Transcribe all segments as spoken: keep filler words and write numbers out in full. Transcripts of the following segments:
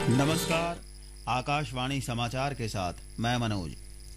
नमस्कार, आकाशवाणी समाचार के साथ मैं मनोज।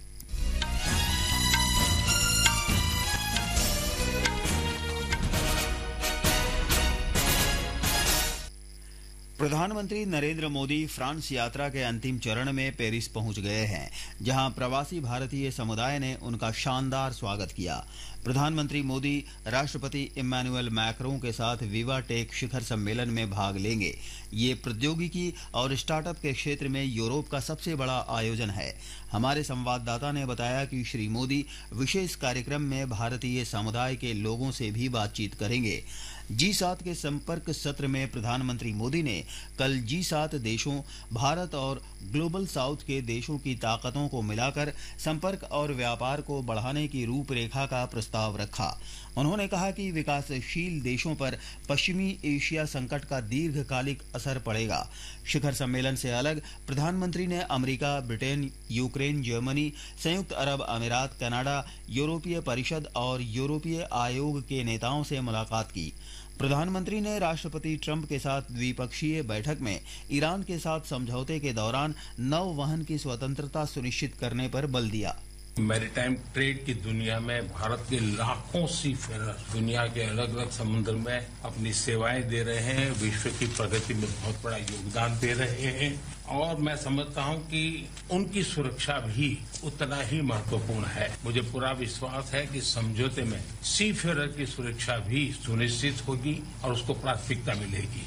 प्रधानमंत्री नरेंद्र मोदी फ्रांस यात्रा के अंतिम चरण में पेरिस पहुंच गए हैं, जहां प्रवासी भारतीय समुदाय ने उनका शानदार स्वागत किया। प्रधानमंत्री मोदी राष्ट्रपति इमैनुअल मैक्रों के साथ विवा टेक शिखर सम्मेलन में भाग लेंगे। ये प्रौद्योगिकी और स्टार्टअप के क्षेत्र में यूरोप का सबसे बड़ा आयोजन है। हमारे संवाददाता ने बताया कि श्री मोदी विशेष कार्यक्रम में भारतीय समुदाय के लोगों से भी बातचीत करेंगे। जी सात के संपर्क सत्र में प्रधानमंत्री मोदी ने कल जी सात देशों, भारत और ग्लोबल साउथ के देशों की ताकतों को मिलाकर संपर्क और व्यापार को बढ़ाने की रूपरेखा का प्रस्ताव रखा। उन्होंने कहा कि विकासशील देशों पर पश्चिमी एशिया संकट का दीर्घकालिक असर पड़ेगा। शिखर सम्मेलन से अलग प्रधानमंत्री ने अमेरिका, ब्रिटेन, यूक्रेन, जर्मनी, संयुक्त अरब अमीरात, कनाडा, यूरोपीय परिषद और यूरोपीय आयोग के नेताओं से मुलाकात की। प्रधानमंत्री ने राष्ट्रपति ट्रंप के साथ द्विपक्षीय बैठक में ईरान के साथ समझौते के दौरान नौवहन की स्वतंत्रता सुनिश्चित करने पर बल दिया। मैरीटाइम ट्रेड की दुनिया में भारत के लाखों सीफेरर दुनिया के अलग अलग समुद्र में अपनी सेवाएं दे रहे हैं, विश्व की प्रगति में बहुत बड़ा योगदान दे रहे हैं और मैं समझता हूं कि उनकी सुरक्षा भी उतना ही महत्वपूर्ण है। मुझे पूरा विश्वास है कि समझौते में सीफेरर की सुरक्षा भी सुनिश्चित होगी और उसको प्राथमिकता मिलेगी।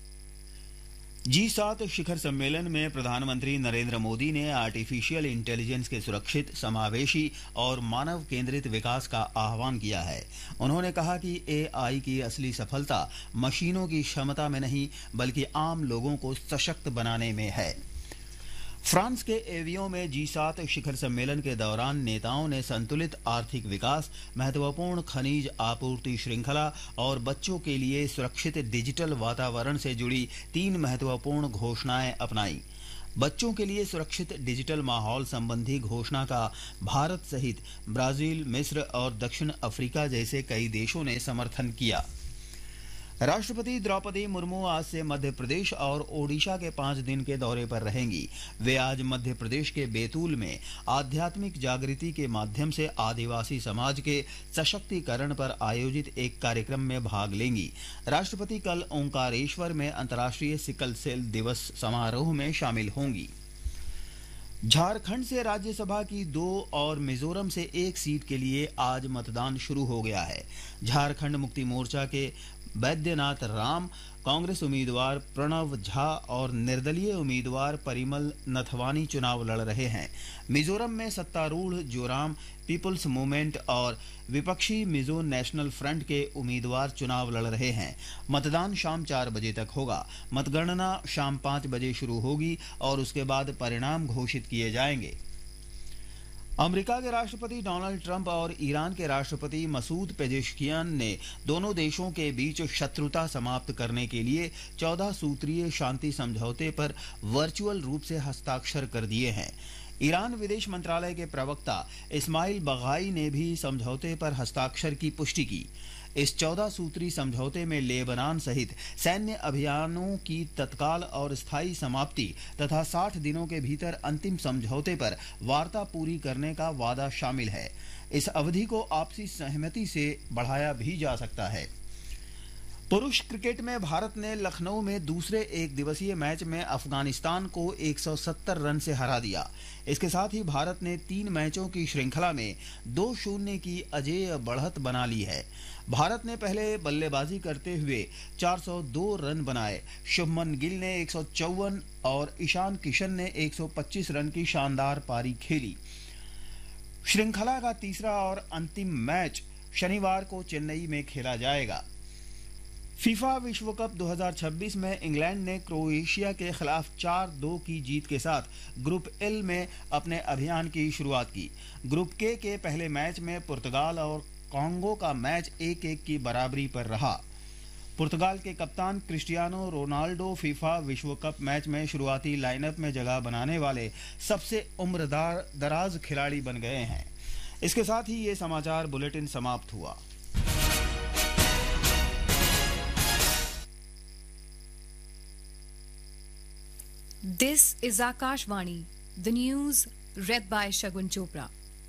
जी सात शिखर सम्मेलन में प्रधानमंत्री नरेंद्र मोदी ने आर्टिफिशियल इंटेलिजेंस के सुरक्षित, समावेशी और मानव केंद्रित विकास का आह्वान किया है। उन्होंने कहा कि ए आई की असली सफलता मशीनों की क्षमता में नहीं, बल्कि आम लोगों को सशक्त बनाने में है। फ्रांस के एवियों में जी सात शिखर सम्मेलन के दौरान नेताओं ने संतुलित आर्थिक विकास, महत्वपूर्ण खनिज आपूर्ति श्रृंखला और बच्चों के लिए सुरक्षित डिजिटल वातावरण से जुड़ी तीन महत्वपूर्ण घोषणाएं अपनाई। बच्चों के लिए सुरक्षित डिजिटल माहौल संबंधी घोषणा का भारत सहित ब्राजील, मिस्र और दक्षिण अफ्रीका जैसे कई देशों ने समर्थन किया। राष्ट्रपति द्रौपदी मुर्मू आज से मध्य प्रदेश और ओडिशा के पांच दिन के दौरे पर रहेंगी। वे आज मध्य प्रदेश के बैतूल में आध्यात्मिक जागृति के माध्यम से आदिवासी समाज के सशक्तिकरण पर आयोजित एक कार्यक्रम में भाग लेंगी। राष्ट्रपति कल ओंकारेश्वर में अंतर्राष्ट्रीय सिकल सेल दिवस समारोह में शामिल होंगी। झारखंड से राज्यसभा की दो और मिजोरम से एक सीट के लिए आज मतदान शुरू हो गया है। झारखंड मुक्ति मोर्चा के बैद्यनाथ राम, कांग्रेस उम्मीदवार प्रणव झा और निर्दलीय उम्मीदवार परिमल नथवानी चुनाव लड़ रहे हैं। मिजोरम में सत्तारूढ़ जोराम पीपुल्स मूवमेंट और विपक्षी मिजो नेशनल फ्रंट के उम्मीदवार चुनाव लड़ रहे हैं। मतदान शाम चार बजे तक होगा। मतगणना शाम पाँच बजे शुरू होगी और उसके बाद परिणाम घोषित किए जाएंगे। अमेरिका के राष्ट्रपति डोनाल्ड ट्रंप और ईरान के राष्ट्रपति मसूद पेजेश्कियान ने दोनों देशों के बीच शत्रुता समाप्त करने के लिए चौदह सूत्रीय शांति समझौते पर वर्चुअल रूप से हस्ताक्षर कर दिए हैं। ईरान विदेश मंत्रालय के प्रवक्ता इस्माइल बगाई ने भी समझौते पर हस्ताक्षर की पुष्टि की। इस चौदह सूत्री समझौते में लेबनान सहित सैन्य अभियानों की तत्काल और स्थायी समाप्ति तथा साठ दिनों के भीतर अंतिम समझौते पर वार्ता पूरी करने का वादा शामिल है। इस अवधि को आपसी सहमति से बढ़ाया भी जा सकता है। पुरुष क्रिकेट में भारत ने लखनऊ में दूसरे एक दिवसीय मैच में अफगानिस्तान को एक सौ सत्तर रन से हरा दिया। इसके साथ ही भारत ने तीन मैचों की श्रृंखला में दो शून्य की अजेय बढ़त बना ली है। भारत ने पहले बल्लेबाजी करते हुए चार सौ दो रन बनाए। शुभमन गिल ने एक सौ चौवन और ईशान किशन ने एक सौ पच्चीस रन की शानदार पारी खेली। श्रृंखला का तीसरा और अंतिम मैच शनिवार को चेन्नई में खेला जाएगा। फीफा विश्व कप दो हज़ार छब्बीस में इंग्लैंड ने क्रोएशिया के खिलाफ चार दो की जीत के साथ ग्रुप एल में अपने अभियान की शुरुआत की। ग्रुप के के पहले मैच में पुर्तगाल और कांगो का मैच एक एक की बराबरी पर रहा। पुर्तगाल के कप्तान क्रिस्टियानो रोनाल्डो फीफा विश्व कप मैच में शुरुआती लाइनअप में जगह बनाने वाले सबसे उम्रदार दराज खिलाड़ी बन गए हैं। इसके साथ ही ये समाचार बुलेटिन समाप्त हुआ। This is Akashvani, the news read by Shagun Chopra.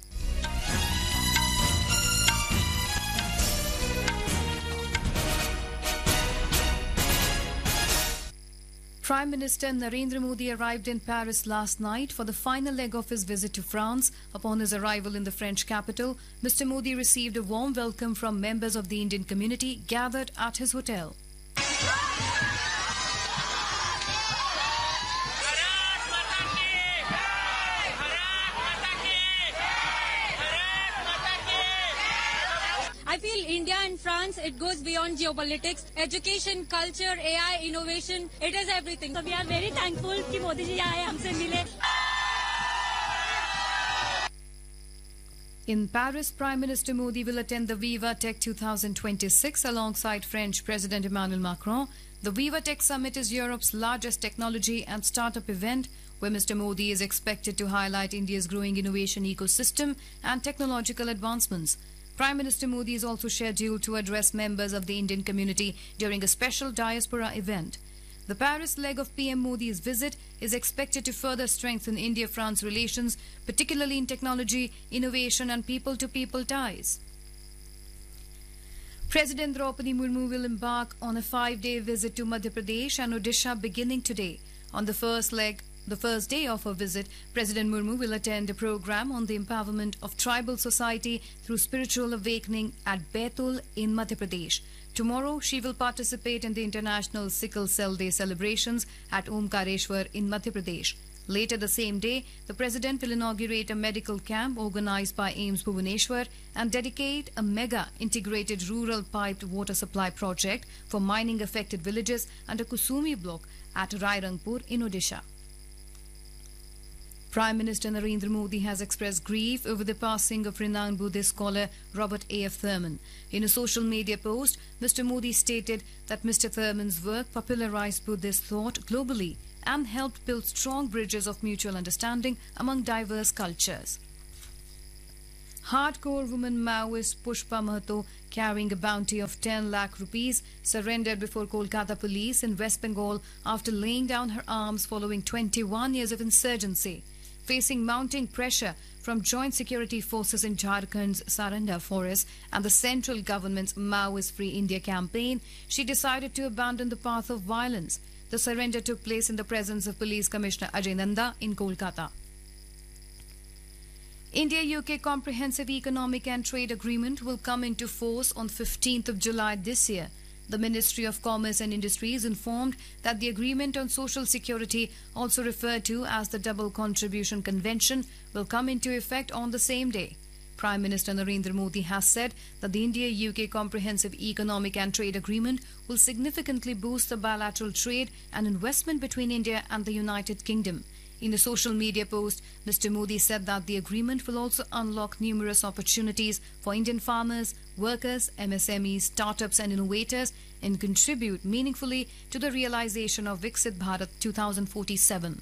Prime Minister Narendra Modi arrived in Paris last night for the final leg of his visit to France. Upon his arrival in the French capital, Mister Modi received a warm welcome from members of the Indian community gathered at his hotel. I feel India and France, it goes beyond geopolitics. Education, culture, A I, innovation, it is everything. So we are very thankful कि मोदी जी आए हमसे मिले. In Paris, Prime Minister Modi will attend the Viva Tech twenty twenty-six alongside French President Emmanuel Macron. The Viva Tech Summit is Europe's largest technology and startup event, where Mister Modi is expected to highlight India's growing innovation ecosystem and technological advancements. Prime Minister Modi is also scheduled to address members of the Indian community during a special diaspora event. The Paris leg of P M Modi's visit is expected to further strengthen India-France relations, particularly in technology, innovation and people-to-people ties. President Draupadi Murmu will embark on a five-day visit to Madhya Pradesh and Odisha beginning today. On the first leg, The first day of her visit, President Murmu will attend a program on the empowerment of tribal society through spiritual awakening at Baitul in Madhya Pradesh. Tomorrow, she will participate in the International Sickle Cell Day celebrations at Omkareshwar in Madhya Pradesh. Later the same day, the President will inaugurate a medical camp organized by AIIMS Bhubaneswar and dedicate a mega integrated rural piped water supply project for mining affected villages under Kusumi block at Rairangpur in Odisha. Prime Minister Narendra Modi has expressed grief over the passing of renowned Buddhist scholar Robert A F Thurman. In a social media post, Mister Modi stated that Mister Thurman's work popularized Buddhist thought globally and helped build strong bridges of mutual understanding among diverse cultures. Hardcore woman Maoist Pushpa Mahato, carrying a bounty of ten lakh rupees, surrendered before Kolkata police in West Bengal after laying down her arms following twenty-one years of insurgency. Facing mounting pressure from joint security forces in Jharkhand's Saranda forest and the central government's Maoist Free India campaign, she decided to abandon the path of violence. The surrender took place in the presence of Police Commissioner Ajay Nanda in Kolkata. India-U K Comprehensive Economic and Trade Agreement will come into force on fifteenth of July this year. The Ministry of Commerce and Industry is informed that the Agreement on Social Security, also referred to as the Double Contribution Convention, will come into effect on the same day. Prime Minister Narendra Modi has said that the India-U K Comprehensive Economic and Trade Agreement will significantly boost the bilateral trade and investment between India and the United Kingdom. In a social media post, Mister Modi said that the agreement will also unlock numerous opportunities for Indian farmers, workers, M S M Es, startups and innovators and contribute meaningfully to the realization of Viksit Bharat twenty forty-seven.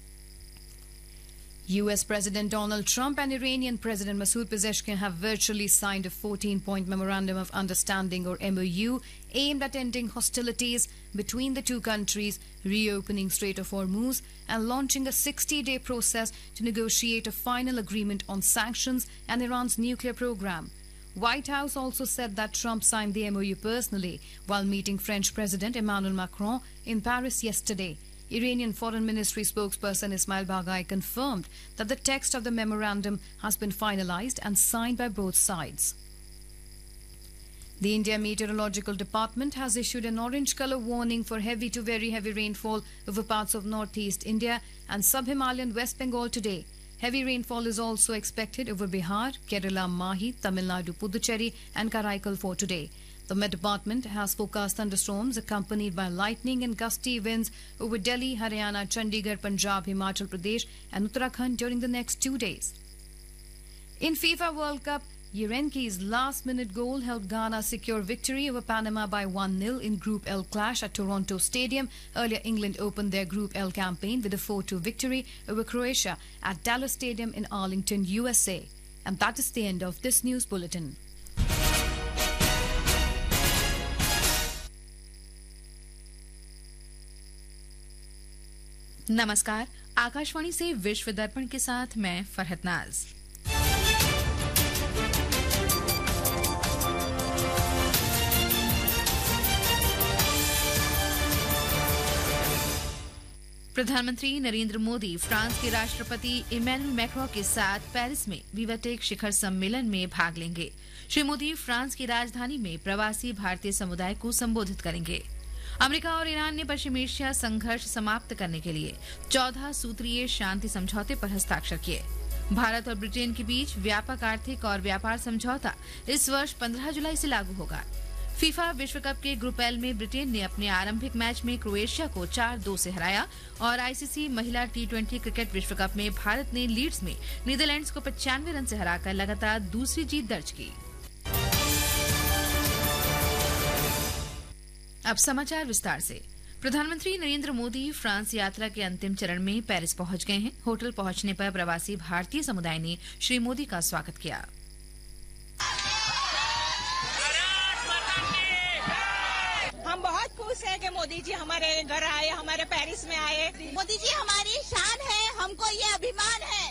U S President Donald Trump and Iranian President Masoud Pezeshkian have virtually signed a fourteen-point Memorandum of Understanding or M O U aimed at ending hostilities between the two countries, reopening Strait of Hormuz and launching a sixty-day process to negotiate a final agreement on sanctions and Iran's nuclear program. White House also said that Trump signed the M O U personally while meeting French President Emmanuel Macron in Paris yesterday. Iranian Foreign Ministry spokesperson Ismail Baghai confirmed that the text of the memorandum has been finalized and signed by both sides. The India Meteorological Department has issued an orange colour warning for heavy to very heavy rainfall over parts of northeast India and sub-Himalayan West Bengal today. Heavy rainfall is also expected over Bihar, Kerala, Mahi, Tamil Nadu, Puducherry and Karaikal for today. The Met Department has forecast thunderstorms accompanied by lightning and gusty winds over Delhi, Haryana, Chandigarh, Punjab, Himachal Pradesh and Uttarakhand during the next two days. In FIFA World Cup, Yerenki's last-minute goal helped Ghana secure victory over Panama by one nil in Group L clash at Toronto Stadium. Earlier, England opened their Group L campaign with a four two victory over Croatia at Dallas Stadium in Arlington, U S A. And that is the end of this news bulletin. नमस्कार, आकाशवाणी से विश्व दर्पण के साथ मैं फरहत नाज। प्रधानमंत्री Narendra Modi France के राष्ट्रपति इमैनुअल मैक्रों के साथ पेरिस में विवाटेक शिखर सम्मेलन में भाग लेंगे। श्री मोदी फ्रांस की राजधानी में प्रवासी भारतीय समुदाय को संबोधित करेंगे। अमेरिका और ईरान ने पश्चिम एशिया संघर्ष समाप्त करने के लिए चौदह सूत्रीय शांति समझौते पर हस्ताक्षर किए। भारत और ब्रिटेन के बीच व्यापक आर्थिक और व्यापार समझौता इस वर्ष पंद्रह जुलाई से लागू होगा। फीफा विश्व कप के ग्रुप एल में ब्रिटेन ने अपने आरंभिक मैच में क्रोएशिया को चार दो से हराया और आईसीसी महिला टी ट्वेंटी क्रिकेट विश्व कप में भारत ने लीड्स में नीदरलैंड्स को पचानवे रन से हराकर लगातार दूसरी जीत दर्ज की। अब समाचार विस्तार से। प्रधानमंत्री नरेंद्र मोदी फ्रांस यात्रा के अंतिम चरण में पेरिस पहुंच गए हैं। होटल पहुंचने पर प्रवासी भारतीय समुदाय ने श्री मोदी का स्वागत किया। हम बहुत खुश हैं कि मोदी जी हमारे घर आए, हमारे पेरिस में आए। मोदी जी हमारी शान है, हमको ये अभिमान है।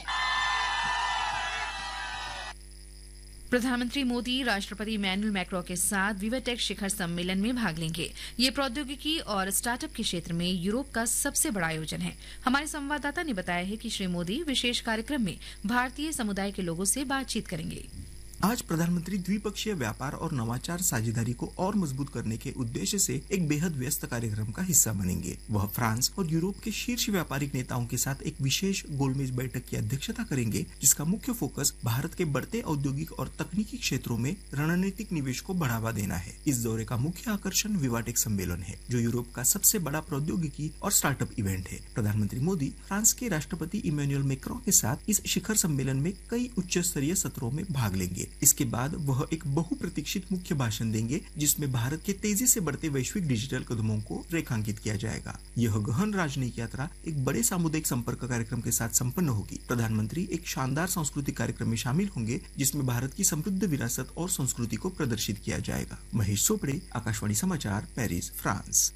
प्रधानमंत्री मोदी राष्ट्रपति इमैनुअल मैक्रों के साथ विवाटेक शिखर सम्मेलन में भाग लेंगे। ये प्रौद्योगिकी और स्टार्टअप के क्षेत्र में यूरोप का सबसे बड़ा आयोजन है। हमारे संवाददाता ने बताया है कि श्री मोदी विशेष कार्यक्रम में भारतीय समुदाय के लोगों से बातचीत करेंगे। आज प्रधानमंत्री द्विपक्षीय व्यापार और नवाचार साझेदारी को और मजबूत करने के उद्देश्य से एक बेहद व्यस्त कार्यक्रम का हिस्सा बनेंगे। वह फ्रांस और यूरोप के शीर्ष व्यापारिक नेताओं के साथ एक विशेष गोलमेज बैठक की अध्यक्षता करेंगे, जिसका मुख्य फोकस भारत के बढ़ते औद्योगिक और तकनीकी क्षेत्रों में रणनीतिक निवेश को बढ़ावा देना है। इस दौरे का मुख्य आकर्षण विवाटेक सम्मेलन है, जो यूरोप का सबसे बड़ा प्रौद्योगिकी और स्टार्टअप इवेंट है। प्रधानमंत्री मोदी फ्रांस के राष्ट्रपति इमैनुअल मैक्रों के साथ इस शिखर सम्मेलन में कई उच्च स्तरीय सत्रों में भाग लेंगे। इसके बाद वह एक बहुप्रतीक्षित मुख्य भाषण देंगे, जिसमें भारत के तेजी से बढ़ते वैश्विक डिजिटल कदमों को रेखांकित किया जाएगा। यह गहन राजनयिक यात्रा एक बड़े सामुदायिक संपर्क कार्यक्रम के साथ संपन्न होगी। प्रधानमंत्री एक शानदार सांस्कृतिक कार्यक्रम में शामिल होंगे, जिसमें भारत की समृद्ध विरासत और संस्कृति को प्रदर्शित किया जाएगा। महेश चोपड़े, आकाशवाणी समाचार, पेरिस, फ्रांस।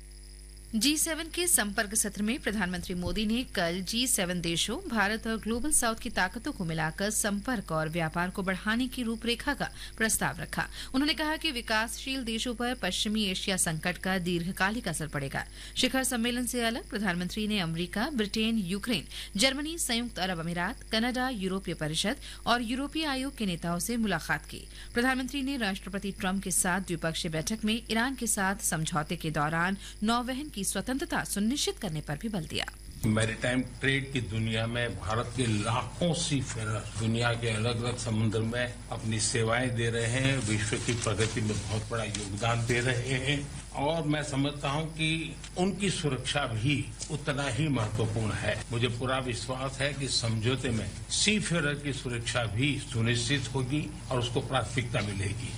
जी सेवन के संपर्क सत्र में प्रधानमंत्री मोदी ने कल जी सेवन देशों, भारत और ग्लोबल साउथ की ताकतों को मिलाकर संपर्क और व्यापार को बढ़ाने की रूपरेखा का प्रस्ताव रखा। उन्होंने कहा कि विकासशील देशों पर पश्चिमी एशिया संकट का दीर्घकालिक असर पड़ेगा। शिखर सम्मेलन से अलग प्रधानमंत्री ने अमेरिका, ब्रिटेन, यूक्रेन, जर्मनी, संयुक्त अरब अमीरात, कनाडा, यूरोपीय परिषद और यूरोपीय आयोग के नेताओं से मुलाकात की। प्रधानमंत्री ने राष्ट्रपति ट्रंप के साथ द्विपक्षीय बैठक में ईरान के साथ समझौते के दौरान नौवहन की स्वतंत्रता सुनिश्चित करने पर भी बल दिया। मैरीटाइम ट्रेड की दुनिया में भारत के लाखों सीफेरर दुनिया के अलग अलग समुद्र में अपनी सेवाएं दे रहे हैं, विश्व की प्रगति में बहुत बड़ा योगदान दे रहे हैं और मैं समझता हूं कि उनकी सुरक्षा भी उतना ही महत्वपूर्ण है। मुझे पूरा विश्वास है कि समझौते में सीफेरर की सुरक्षा भी सुनिश्चित होगी और उसको प्राथमिकता मिलेगी।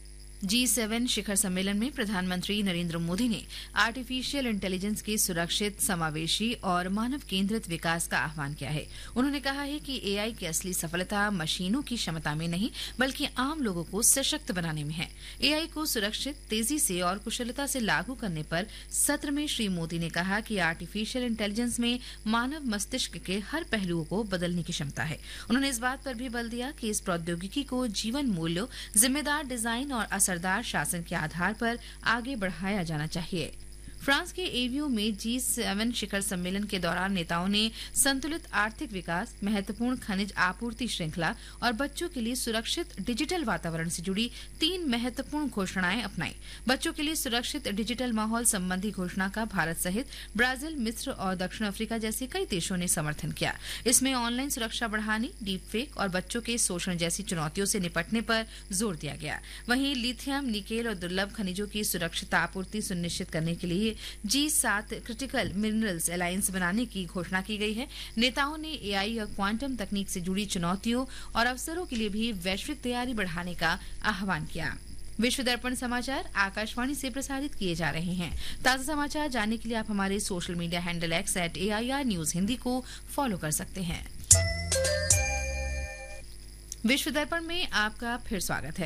जी सेवन शिखर सम्मेलन में प्रधानमंत्री नरेंद्र मोदी ने आर्टिफिशियल इंटेलिजेंस के सुरक्षित, समावेशी और मानव केंद्रित विकास का आह्वान किया है। उन्होंने कहा है कि एआई की असली सफलता मशीनों की क्षमता में नहीं, बल्कि आम लोगों को सशक्त बनाने में है। एआई को सुरक्षित, तेजी से और कुशलता से लागू करने पर सत्र में श्री मोदी ने कहा कि आर्टिफिशियल इंटेलिजेंस में मानव मस्तिष्क के हर पहलुओं को बदलने की क्षमता है। उन्होंने इस बात पर भी बल दिया कि इस प्रौद्योगिकी को जीवन मूल्यों, जिम्मेदार डिजाइन और सरदार शासन के आधार पर आगे बढ़ाया जाना चाहिए। फ्रांस के एवियो में जी सेवन शिखर सम्मेलन के दौरान नेताओं ने संतुलित आर्थिक विकास, महत्वपूर्ण खनिज आपूर्ति श्रृंखला और बच्चों के लिए सुरक्षित डिजिटल वातावरण से जुड़ी तीन महत्वपूर्ण घोषणाएं अपनाई। बच्चों के लिए सुरक्षित डिजिटल माहौल संबंधी घोषणा का भारत सहित ब्राजील, मिस्र और दक्षिण अफ्रीका जैसे कई देशों ने समर्थन किया। इसमें ऑनलाइन सुरक्षा बढ़ाने, डीप फेक और बच्चों के शोषण जैसी चुनौतियों से निपटने पर जोर दिया गया। वहीं लिथियम, निकेल और दुर्लभ खनिजों की सुरक्षित आपूर्ति सुनिश्चित करने के लिए जी सात क्रिटिकल मिनरल्स अलायंस बनाने की घोषणा की गई है। नेताओं ने एआई और क्वांटम तकनीक से जुड़ी चुनौतियों और अवसरों के लिए भी वैश्विक तैयारी बढ़ाने का आह्वान किया। विश्व दर्पण समाचार आकाशवाणी से प्रसारित किए जा रहे हैं। ताजा समाचार जानने के लिए आप हमारे social media handle x eight A I R news Hindi को फॉलो कर सकते हैं। विश्व दर्पण में आपका फिर स्वागत है।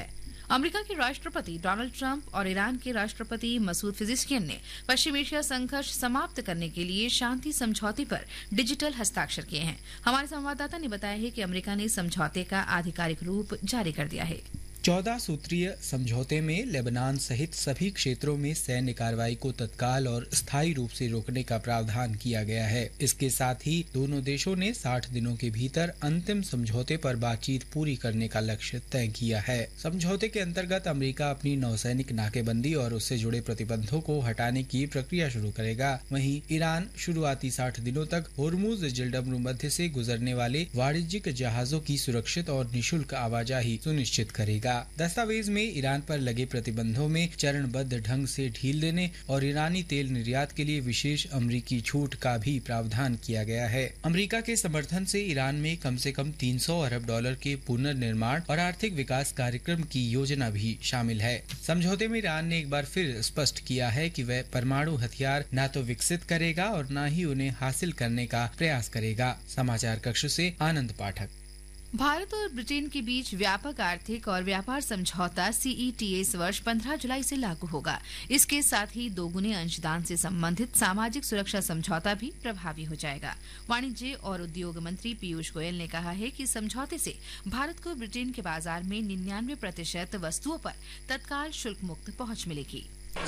अमेरिका के राष्ट्रपति डोनाल्ड ट्रंप और ईरान के राष्ट्रपति मसूद पेजेश्कियन ने पश्चिम एशिया संघर्ष समाप्त करने के लिए शांति समझौते पर डिजिटल हस्ताक्षर किए हैं। हमारे संवाददाता ने बताया है कि अमेरिका ने समझौते का आधिकारिक रूप जारी कर दिया है। चौदह सूत्रीय समझौते में लेबनान सहित सभी क्षेत्रों में सैन्य कार्रवाई को तत्काल और स्थायी रूप से रोकने का प्रावधान किया गया है। इसके साथ ही दोनों देशों ने साठ दिनों के भीतर अंतिम समझौते पर बातचीत पूरी करने का लक्ष्य तय किया है। समझौते के अंतर्गत अमेरिका अपनी नौसैनिक नाकेबंदी और उससे जुड़े प्रतिबंधों को हटाने की प्रक्रिया शुरू करेगा। वहीं ईरान शुरुआती साठ दिनों तक होर्मुज जलडमरू मध्य से गुजरने वाले वाणिज्यिक जहाजों की सुरक्षित और निःशुल्क आवाजाही सुनिश्चित करेगा। दस्तावेज में ईरान पर लगे प्रतिबंधों में चरणबद्ध ढंग से ढील देने और ईरानी तेल निर्यात के लिए विशेष अमेरिकी छूट का भी प्रावधान किया गया है। अमेरिका के समर्थन से ईरान में कम से कम तीन सौ अरब डॉलर के पुनर्निर्माण और आर्थिक विकास कार्यक्रम की योजना भी शामिल है। समझौते में ईरान ने एक बार फिर स्पष्ट किया है कि वह परमाणु हथियार न तो विकसित करेगा और न ही उन्हें हासिल करने का प्रयास करेगा। समाचार कक्ष से आनंद पाठक। भारत और ब्रिटेन के बीच व्यापक आर्थिक और व्यापार समझौता सी ई टी ए इस वर्ष पंद्रह जुलाई से लागू होगा। इसके साथ ही दोगुने अंशदान से संबंधित सामाजिक सुरक्षा समझौता भी प्रभावी हो जाएगा। वाणिज्य और उद्योग मंत्री पीयूष गोयल ने कहा है कि समझौते से भारत को ब्रिटेन के बाजार में निन्यानवे प्रतिशत वस्तुओं पर तत्काल शुल्क मुक्त पहुंच मिलेगी।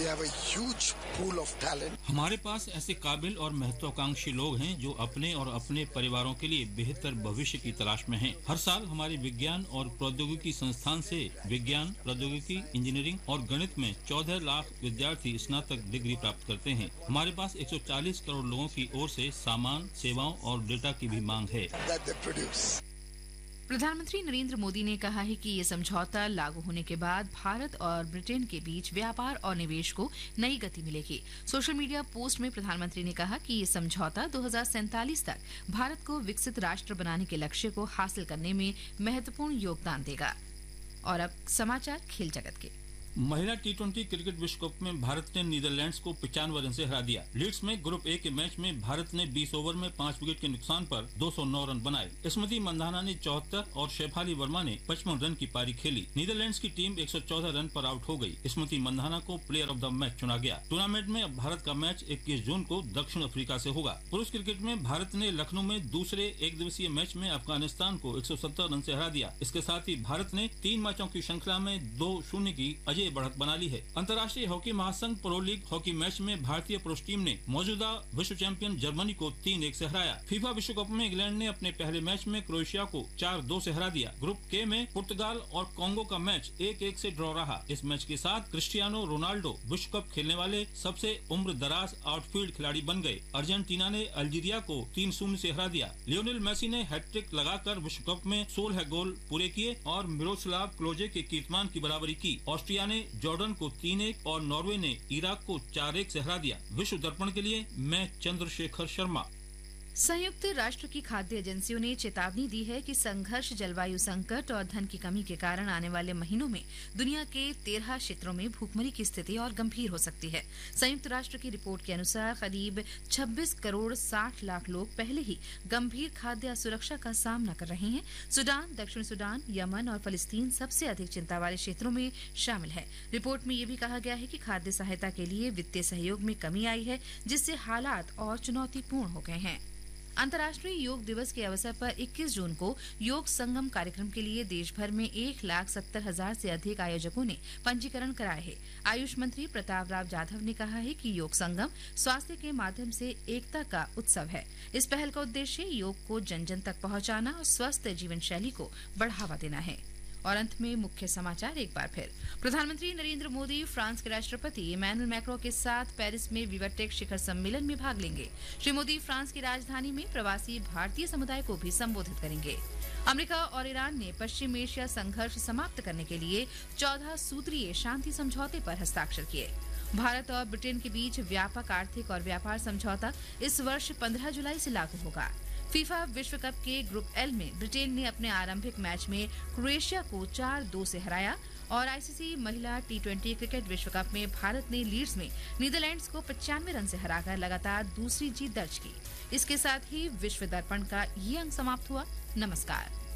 हमारे पास ऐसे काबिल और महत्वाकांक्षी लोग हैं जो अपने और अपने परिवारों के लिए बेहतर भविष्य की तलाश में हैं। हर साल हमारे विज्ञान और प्रौद्योगिकी संस्थान से विज्ञान, प्रौद्योगिकी, इंजीनियरिंग और गणित में चौदह लाख विद्यार्थी स्नातक डिग्री प्राप्त करते हैं। हमारे पास एक सौ चालीस करोड़ लोगों की ओर से सामान, सेवाओं और डेटा की भी मांग है। प्रधानमंत्री नरेंद्र मोदी ने कहा है कि ये समझौता लागू होने के बाद भारत और ब्रिटेन के बीच व्यापार और निवेश को नई गति मिलेगी। सोशल मीडिया पोस्ट में प्रधानमंत्री ने कहा कि ये समझौता दो हज़ार सैंतालीस तक भारत को विकसित राष्ट्र बनाने के लक्ष्य को हासिल करने में महत्वपूर्ण योगदान देगा। और अब समाचार खेल जगत के। महिला टी ट्वेंटी क्रिकेट विश्व कप में भारत ने नीदरलैंड्स को पचानवे रन से हरा दिया। लीड्स में ग्रुप ए के मैच में भारत ने बीस ओवर में पाँच विकेट के नुकसान पर दो सौ नौ रन बनाए। स्मृति मंधाना ने चौहत्तर और शेफाली वर्मा ने पचपन रन की पारी खेली। नीदरलैंड्स की टीम एक सौ चौदह रन पर आउट हो गई। स्मृति मंधाना को प्लेयर ऑफ द मैच चुना गया। टूर्नामेंट में अब भारत का मैच इक्कीस जून को दक्षिण अफ्रीका से होगा। पुरुष क्रिकेट में भारत ने लखनऊ में दूसरे एक दिवसीय मैच में अफगानिस्तान को एक सौ सत्तर रन से हरा दिया। इसके साथ ही भारत ने तीन मैचों की श्रृंखला में दो शून्य की अजय बढ़त बना ली है। अंतर्राष्ट्रीय हॉकी महासंघ प्रो लीग हॉकी मैच में भारतीय पुरुष टीम ने मौजूदा विश्व चैंपियन जर्मनी को तीन एक से हराया। फीफा विश्व कप में इंग्लैंड ने अपने पहले मैच में क्रोएशिया को चार दो से हरा दिया। ग्रुप के में पुर्तगाल और कांगो का मैच एक एक से ड्रॉ रहा। इस मैच के साथ क्रिस्टियानो रोनाल्डो विश्व कप खेलने वाले सबसे उम्र दराज आउटफील्ड खिलाड़ी बन गए। अर्जेंटीना ने अल्जीरिया को तीन शून्य से हरा दिया। लियोनेल मेसी ने हैट्रिक लगाकर विश्व कप में सोलह गोल पूरे किए और मिरोस्लाव क्लोजे के कीर्तिमान की बराबरी की। ऑस्ट्रिया ने जॉर्डन को तीन एक और नॉर्वे ने इराक को चार एक से हरा दिया। विश्व दर्पण के लिए मैं चंद्रशेखर शर्मा। संयुक्त राष्ट्र की खाद्य एजेंसियों ने चेतावनी दी है कि संघर्ष, जलवायु संकट और धन की कमी के कारण आने वाले महीनों में दुनिया के तेरह क्षेत्रों में भूखमरी की स्थिति और गंभीर हो सकती है। संयुक्त राष्ट्र की रिपोर्ट के अनुसार करीब छब्बीस करोड़ साठ लाख लोग पहले ही गंभीर खाद्य असुरक्षा का सामना कर रहे हैं। सूडान, दक्षिण सूडान, यमन और फलस्तीन सबसे अधिक चिंता वाले क्षेत्रों में शामिल है। रिपोर्ट में ये भी कहा गया है कि खाद्य सहायता के लिए वित्तीय सहयोग में कमी आई है, जिससे हालात और चुनौतीपूर्ण हो गए हैं। अंतर्राष्ट्रीय योग दिवस के अवसर पर इक्कीस जून को योग संगम कार्यक्रम के लिए देश भर में एक लाख सत्तर हजार से अधिक आयोजकों ने पंजीकरण कराए है। आयुष मंत्री प्रताप राव जाधव ने कहा है कि योग संगम स्वास्थ्य के माध्यम से एकता का उत्सव है। इस पहल का उद्देश्य योग को जन जन तक पहुंचाना और स्वस्थ जीवन शैली को बढ़ावा देना है। और अंत में मुख्य समाचार एक बार फिर। प्रधानमंत्री नरेंद्र मोदी फ्रांस के राष्ट्रपति इमैनुअल मैक्रों के साथ पेरिस में विवरटेक शिखर सम्मेलन में भाग लेंगे। श्री मोदी फ्रांस की राजधानी में प्रवासी भारतीय समुदाय को भी संबोधित करेंगे। अमेरिका और ईरान ने पश्चिम एशिया संघर्ष समाप्त करने के लिए चौदह सूत्रीय शांति समझौते पर हस्ताक्षर किए। भारत और ब्रिटेन के बीच व्यापक आर्थिक और व्यापार समझौता इस वर्ष पंद्रह जुलाई से लागू होगा। फीफा विश्व कप के ग्रुप एल में ब्रिटेन ने अपने आरंभिक मैच में क्रोएशिया को चार दो से हराया। और आईसीसी महिला टी ट्वेंटी क्रिकेट विश्व कप में भारत ने लीड्स में नीदरलैंड्स को पचानवे रन से हराकर लगातार दूसरी जीत दर्ज की। इसके साथ ही विश्व दर्पण का ये अंक समाप्त हुआ। नमस्कार।